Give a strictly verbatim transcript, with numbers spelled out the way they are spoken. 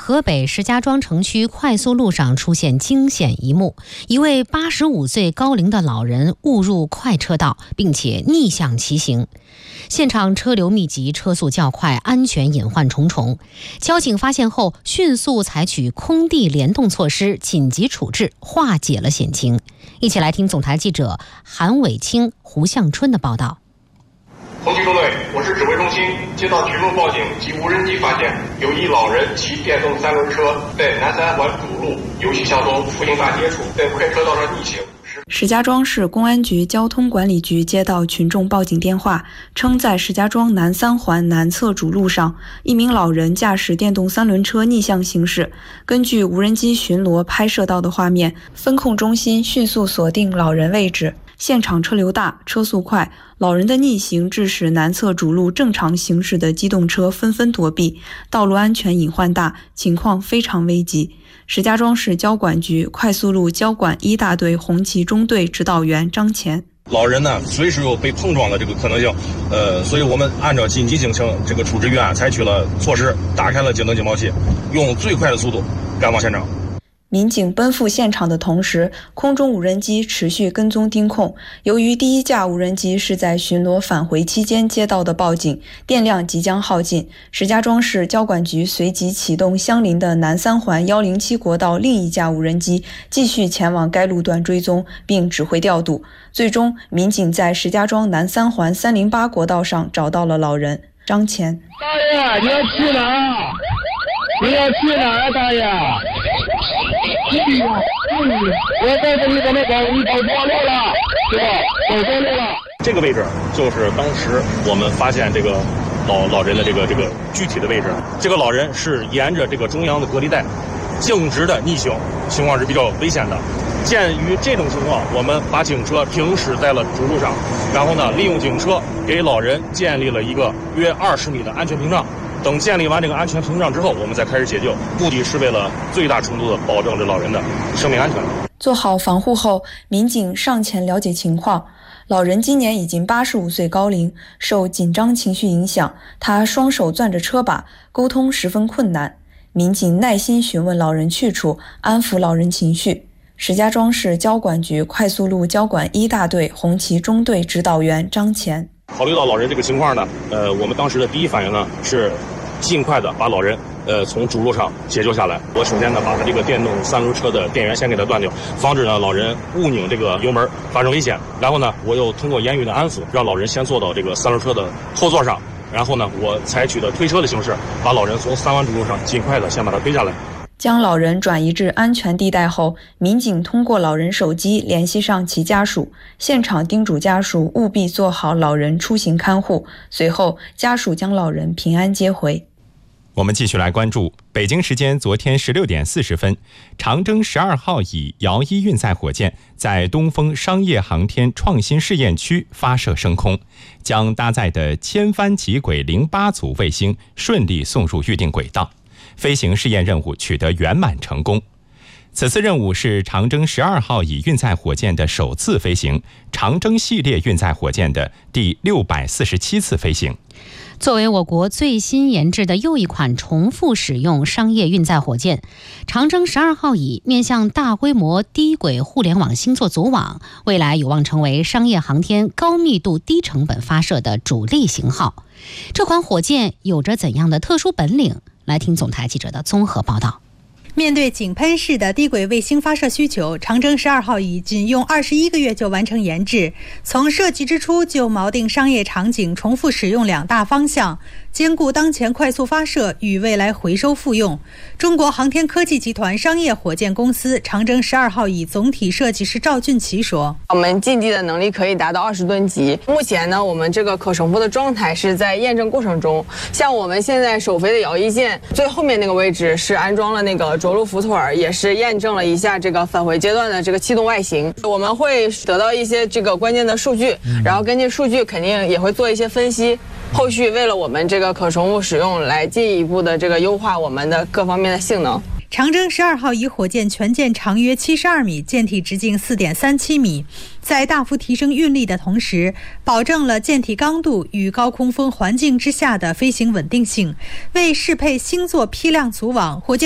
河北石家庄城区快速路上出现惊险一幕，一位八十五岁高龄的老人误入快车道，并且逆向骑行。现场车流密集，车速较快，安全隐患重重。交警发现后，迅速采取空地联动措施，紧急处置，化解了险情。一起来听总台记者韩伟清、胡向春的报道。 红旗中队，我是指挥中心，接到群众报警及无人机发现，有一老人骑电动三轮车在南三环主路由西向东复兴大街处，在快车道上逆行。 石家庄市公安局交通管理局接到群众报警电话，称在石家庄南三环南侧主路上，一名老人驾驶电动三轮车逆向行驶。根据无人机巡逻拍摄到的画面，分控中心迅速锁定老人位置。现场车流大，车速快，老人的逆行致使南侧主路正常行驶的机动车纷纷躲避，道路安全隐患大，情况非常危急。石家庄市交管局快速路交管一大队红旗中队指导员张乾。 老人呢，随时有被碰撞的这个可能性，呃，所以我们按照紧急情形这个处置预案，采取了措施，打开了警灯警报器，用最快的速度赶往现场。 民警奔赴现场的同时，空中无人机持续跟踪盯控。由于第一架无人机是在巡逻返回期间接到的报警，电量即将耗尽，石家庄市交管局随即启动相邻的南三环一零七国道另一架无人机，继续前往该路段追踪，并指挥调度。最终，民警在石家庄南三环三零八国道上找到了老人张乾。 大爷，你要去哪儿？你要去哪儿，大爷？我告诉你怎么走，你走错路了，是吧？走错路了。 这个位置就是当时我们发现这个老老人的这个这个具体的位置。这个老人是沿着这个中央的隔离带径直的逆行，情况是比较危险的。鉴于这种情况，我们把警车停驶在了主路上，然后呢，利用警车给老人建立了一个约二十米的安全屏障。等建立完这个安全屏障之后，我们再开始解救，目的是为了最大程度的保证这老人的生命安全。 做好防护后，民警上前了解情况。老人今年已经八十五岁高龄，受紧张情绪影响，他双手攥着车把，沟通十分困难。民警耐心询问老人去处，安抚老人情绪。石家庄市交管局快速路交管一大队红旗中队指导员张乾。 考虑到老人这个情况呢，呃，我们当时的第一反应呢是尽快的把老人呃从主路上解救下来。我首先呢把他这个电动三轮车的电源先给他断掉，防止呢老人误拧这个油门发生危险。然后呢，我又通过言语的安抚，让老人先坐到这个三轮车的后座上。然后呢，我采取的推车的形式，把老人从三环主路上尽快的先把他推下来。 将老人转移至安全地带后，民警通过老人手机联系上其家属，现场叮嘱家属务必做好老人出行看护。随后，家属将老人平安接回。 我们继续来关注北京时间昨天十六点四十分，长征十二号乙遥一运载火箭在东风商业航天创新试验区发射升空，将搭载的千帆极轨零八组卫星顺利送入预定轨道。飞行试验任务取得圆满成功。此次任务是长征十二号乙运载火箭的首次飞行，长征系列运载火箭的第六百四十七次飞行。 作为我国最新研制的又一款重复使用商业运载火箭，长征十二号乙面向大规模低轨互联网星座组网，未来有望成为商业航天高密度低成本发射的主力型号。这款火箭有着怎样的特殊本领？来听总台记者的综合报道。 面对井喷式的低轨卫星发射需求，长征十二号乙仅用二十一个月就完成研制，从设计之初就锚定商业场景重复使用两大方向，兼顾当前快速发射与未来回收复用。中国航天科技集团商业火箭公司长征十二号乙总体设计师赵俊奇说：“ 我们近地的能力可以达到二十吨级。目前呢，我们这个可重复的状态是在验证过程中。像我们现在首飞的遥一舰最后面那个位置是安装了那个着陆浮腿，也是验证了一下这个返回阶段的这个气动外形。我们会得到一些这个关键的数据，然后根据数据肯定也会做一些分析。”后续为了我们这个可重复使用，来进一步的这个优化我们的各方面的性能。 长征十二号乙火箭全舰长约七十二米，舰体直径 四点三七米，在大幅提升运力的同时，保证了舰体刚度与高空风环境之下的飞行稳定性，为适配星座批量组网火箭